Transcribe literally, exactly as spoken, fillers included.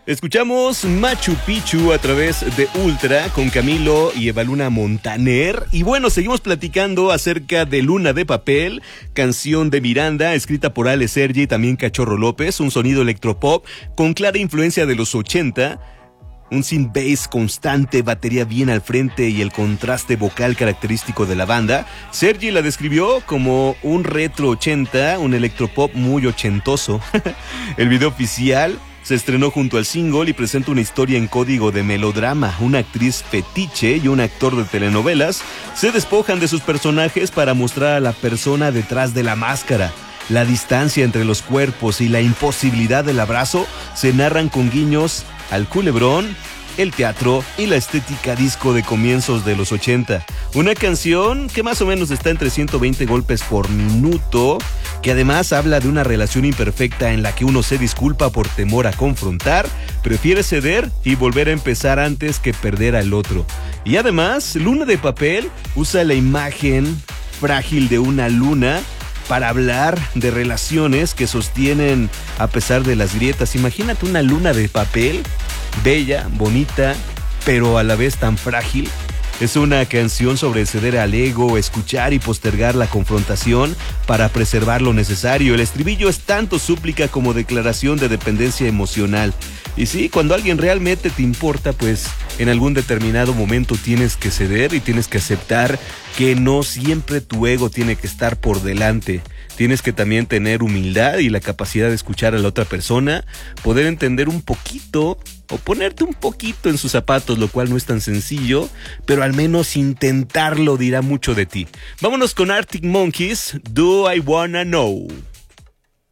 Escuchamos Machu Picchu a través de Ultra con Camilo y Evaluna Montaner. Y bueno, seguimos platicando acerca de Luna de Papel, canción de Miranda, escrita por Ale Sergi y también Cachorro López, un sonido electropop con clara influencia de los ochenta. Un synth bass constante, batería bien al frente y el contraste vocal característico de la banda. Sergi la describió como un retro ochenta, un electropop muy ochentoso. El video oficial se estrenó junto al single y presenta una historia en código de melodrama. Una actriz fetiche y un actor de telenovelas se despojan de sus personajes para mostrar a la persona detrás de la máscara. La distancia entre los cuerpos y la imposibilidad del abrazo se narran con guiños al culebrón, el teatro y la estética disco de comienzos de los ochenta. Una canción que más o menos está entre ciento veinte golpes por minuto, que además habla de una relación imperfecta en la que uno se disculpa por temor a confrontar, prefiere ceder y volver a empezar antes que perder al otro. Y además, Luna de Papel usa la imagen frágil de una luna para hablar de relaciones que sostienen a pesar de las grietas. Imagínate una luna de papel, bella, bonita, pero a la vez tan frágil. Es una canción sobre ceder al ego, escuchar y postergar la confrontación para preservar lo necesario. El estribillo es tanto súplica como declaración de dependencia emocional. Y sí, cuando alguien realmente te importa, pues en algún determinado momento tienes que ceder y tienes que aceptar que no siempre tu ego tiene que estar por delante. Tienes que también tener humildad y la capacidad de escuchar a la otra persona, poder entender un poquito o ponerte un poquito en sus zapatos, lo cual no es tan sencillo, pero al menos intentarlo dirá mucho de ti. Vámonos con Arctic Monkeys, Do I Wanna Know.